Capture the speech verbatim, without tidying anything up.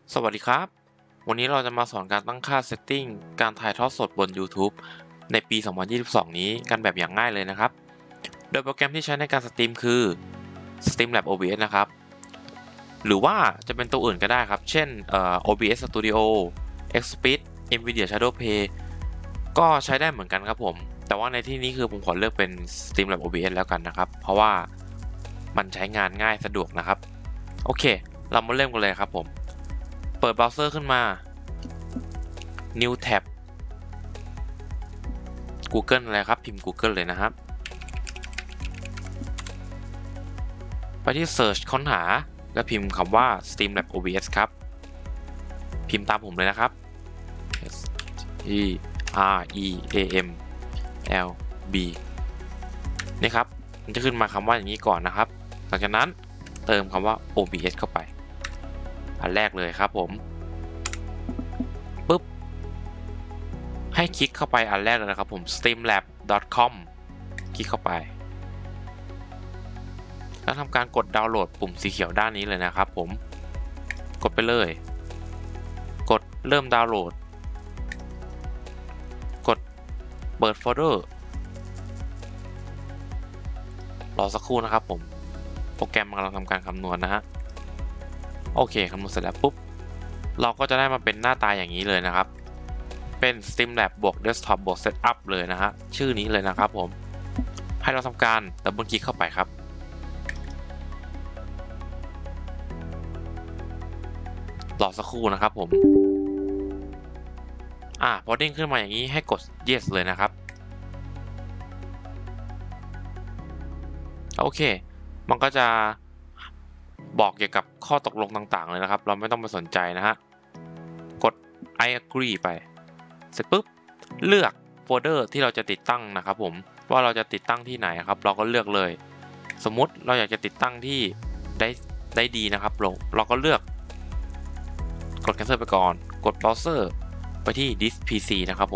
สวัสดีครับวันนี้เราจะมาสอนการตั้งค่า setting การถ่ายทอดสดบน YouTube ในปี สองพันยี่สิบสอง นี้กันแบบอย่างง่ายเลยนะครับโดยโปรแกรมที่ใช้ในการสตรีมคือ Streamlabs โอ บี เอส นะครับหรือว่าจะเป็นตัวอื่นก็ได้ครับเช่นเอ่อ โอ บี เอส Studio XSpeed NVIDIA Shadowplay ก็ใช้ได้เหมือนกันครับผมแต่ว่าในที่นี้คือผมขอเลือกเป็น Streamlabs โอ บี เอส แล้วกันนะครับเพราะว่ามันใช้งานง่ายสะดวกนะครับโอเคเรามาเริ่มกันเลยครับผมเปิดเบราว์เซอร์ขึ้นมา New Tab Google อะไรครับพิมพ์ Google เลยนะครับไปที่ Search ค้นหาแล้วพิมพ์คำว่า Streamlabs โอ บี เอส ครับพิมพ์ตามผมเลยนะครับ S T R E A M L B นี่ครับมันจะขึ้นมาคำว่าอย่างนี้ก่อนนะครับหลังจากนั้นเติมคำว่า โอ บี เอส เข้าไปอันแรกเลยครับผมปุ๊บให้คลิกเข้าไปอันแรกเลยนะครับผม streamlabs ดอท คอม คลิกเข้าไปแล้วทำการกดดาวน์โหลดปุ่มสีเขียวด้านนี้เลยนะครับผมกดไปเลยกดเริ่มดาวน์โหลดกดเปิดโฟลเดอร์รอสักครู่นะครับผมโปรแกรมกำลังทำการคำนวณนะฮะโอเคคำนวณเสร็จแล้วปุ๊บเราก็จะได้มาเป็นหน้าตาอย่างนี้เลยนะครับเป็น Streamlabs บวก Desktop บวก Setup เลยนะฮะชื่อนี้เลยนะครับผมให้เราทำการดับเบิลคลิกเข้าไปครับรอสักครู่นะครับผมอ่าพอเด้งขึ้นมาอย่างนี้ให้กด yes เลยนะครับโอเคมันก็จะบอกเกี่ยวกับข้อตกลงต่างๆเลยนะครับเราไม่ต้องไปสนใจนะฮะกด I agree ไปเสร็จปุ๊บเลือกโฟลเดอร์ที่เราจะติดตั้งนะครับผมว่าเราจะติดตั้งที่ไหนครับเราก็เลือกเลยสมมุติเราอยากจะติดตั้งที่ได้ได้ดีนะครับเราเราก็เลือกกด cancel ไปก่อนกด browser ไปที่ disk พี ซี นะครับผม